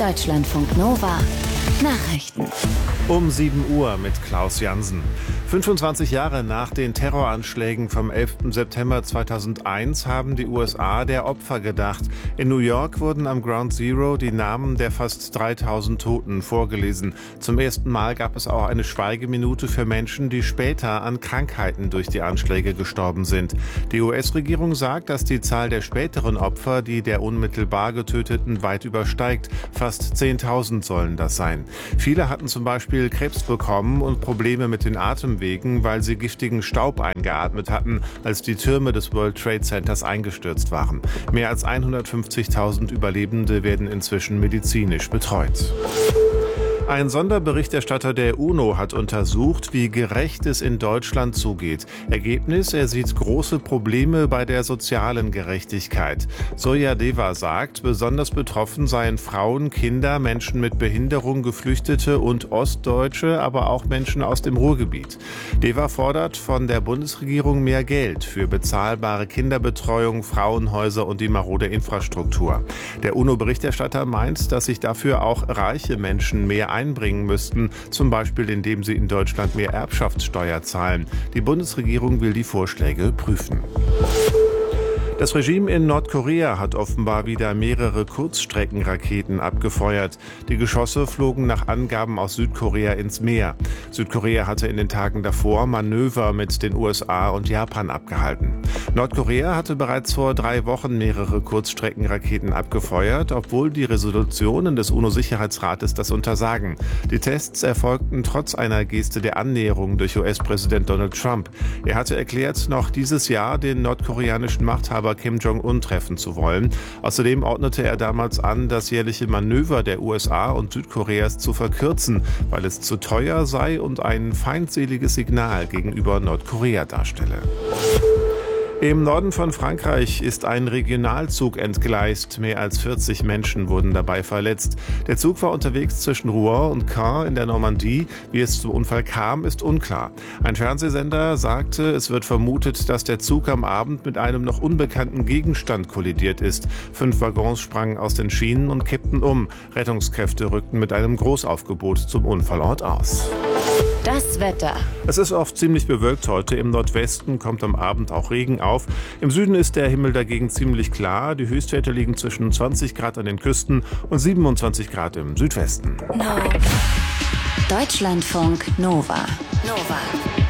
Deutschlandfunk Nova Nachrichten. Um 7 Uhr mit Klaus Jansen. 25 Jahre nach den Terroranschlägen vom 11. September 2001 haben die USA der Opfer gedacht. In New York wurden am Ground Zero die Namen der fast 3000 Toten vorgelesen. Zum ersten Mal gab es auch eine Schweigeminute für Menschen, die später an Krankheiten durch die Anschläge gestorben sind. Die US-Regierung sagt, dass die Zahl der späteren Opfer, die der unmittelbar Getöteten, weit übersteigt. Fast 10.000 sollen das sein. Viele hatten zum Beispiel Krebs bekommen und Probleme mit den Atemwegen, weil sie giftigen Staub eingeatmet hatten, als die Türme des World Trade Centers eingestürzt waren. Mehr als 150.000 Überlebende werden inzwischen medizinisch betreut. Ein Sonderberichterstatter der UNO hat untersucht, wie gerecht es in Deutschland zugeht. Ergebnis: Er sieht große Probleme bei der sozialen Gerechtigkeit. Soyadeva sagt, besonders betroffen seien Frauen, Kinder, Menschen mit Behinderung, Geflüchtete und Ostdeutsche, aber auch Menschen aus dem Ruhrgebiet. Deva fordert von der Bundesregierung mehr Geld für bezahlbare Kinderbetreuung, Frauenhäuser und die marode Infrastruktur. Der UNO-Berichterstatter meint, dass sich dafür auch reiche Menschen mehr einbringen müssten, zum Beispiel indem sie in Deutschland mehr Erbschaftssteuer zahlen. Die Bundesregierung will die Vorschläge prüfen. Das Regime in Nordkorea hat offenbar wieder mehrere Kurzstreckenraketen abgefeuert. Die Geschosse flogen nach Angaben aus Südkorea ins Meer. Südkorea hatte in den Tagen davor Manöver mit den USA und Japan abgehalten. Nordkorea hatte bereits vor 3 Wochen mehrere Kurzstreckenraketen abgefeuert, obwohl die Resolutionen des UNO-Sicherheitsrates das untersagen. Die Tests erfolgten trotz einer Geste der Annäherung durch US-Präsident Donald Trump. Er hatte erklärt, noch dieses Jahr den nordkoreanischen Machthaber Kim Jong-un treffen zu wollen. Außerdem ordnete er damals an, das jährliche Manöver der USA und Südkoreas zu verkürzen, weil es zu teuer sei und ein feindseliges Signal gegenüber Nordkorea darstelle. Im Norden von Frankreich ist ein Regionalzug entgleist. Mehr als 40 Menschen wurden dabei verletzt. Der Zug war unterwegs zwischen Rouen und Caen in der Normandie. Wie es zum Unfall kam, ist unklar. Ein Fernsehsender sagte, es wird vermutet, dass der Zug am Abend mit einem noch unbekannten Gegenstand kollidiert ist. 5 Waggons sprangen aus den Schienen und kippten um. Rettungskräfte rückten mit einem Großaufgebot zum Unfallort aus. Das Wetter. Es ist oft ziemlich bewölkt heute. Im Nordwesten kommt am Abend auch Regen auf. Im Süden ist der Himmel dagegen ziemlich klar. Die Höchstwerte liegen zwischen 20 Grad an den Küsten und 27 Grad im Südwesten. Deutschlandfunk Nova.